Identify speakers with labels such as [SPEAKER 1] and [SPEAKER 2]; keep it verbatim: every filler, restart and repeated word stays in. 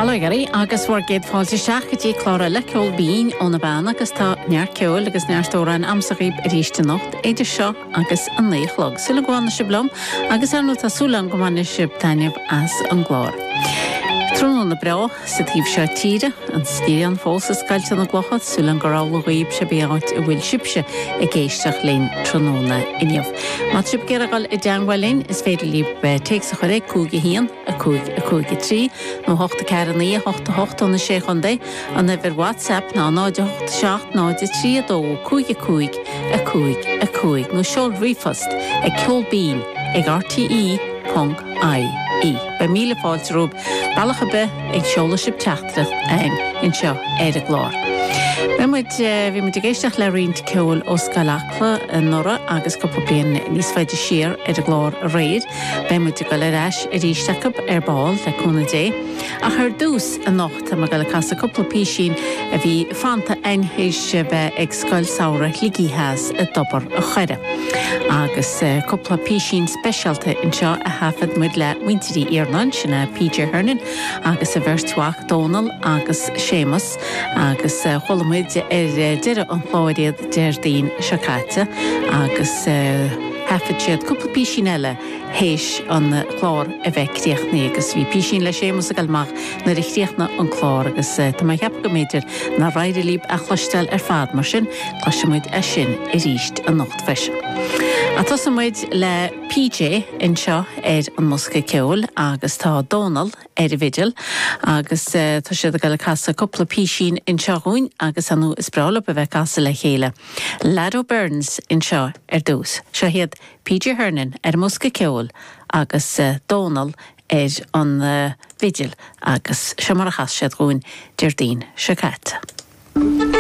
[SPEAKER 1] Alagarí agus bhar géad fáilte seach go dtí chlár le ceol bín óna bhean agus tá near ceol agus neartóra an amsaghíb a ríiste nocht éidir seo agus an néichlog. Sula gháinna si blom agus ar nó tásúla an gomanna sib taineh as an glár. Trún na bra sa tíb seo tíre an scían fós is gailte na glochad súla an gorála ghaíb se béáit i bhfuil sibse i géisteach léin tróna inniuh. Má sib gearagáil i deanghhailín is féidir líb teag sa choré cúige hían a cúig a cúige trí nó hochta cearan í hochta hochta na sé chundé an bhir WhatsApp ná náide hochta seacht náide trí a dó cúige cúig a cúig a cúig nó seol rifast ag ceol bín ag R T E Pong I E. Ba míle fáilte rúb bailach be ag seola sib teachtrach ein in seo éad a glár. Bhí muid géisteach le riint ceol ó Scalachla an nora agus go bliain níos féidir siar ar a glár a réad. Bhí muid go le reis i ríisteach ar báil le cúna dé. A chuir dús a nocht a go le casa cúpla písín a bhí fanta einhéis bheith ag scoil saora ligítheas a dobar a chuire. Agus cúpla písín speisialta in seo a hafad muid le winterí Iarnan sinna P J Hernan agus a bhirtuach Donal agus Seamus agus cholamid ar deire an chláiríad Deirdín Seacáte agus hafad siad cúpla písín eile héis an chlár a bheith críochnaí agus bhí písín le Seamus a galmach na richríochna an chlár agus tá mai cheap go méidir na raide líb a chluisteil ar fad mar sin chluistemuid a sin i ríist an nocht feise. A tosamuid le P J in seo ar an Musca ceol agus tá Donal ar i vigil agus tá siad a go le casa cúpla písín in seo gúin agus anú is brála a bheith casa le chéile. Lado Burns in seo ar dús. Seo hiad P J Hernan ar Musca ceol agus Donal ar an vigil agus seo mar a chas siad gúin Deirdín Seacáte.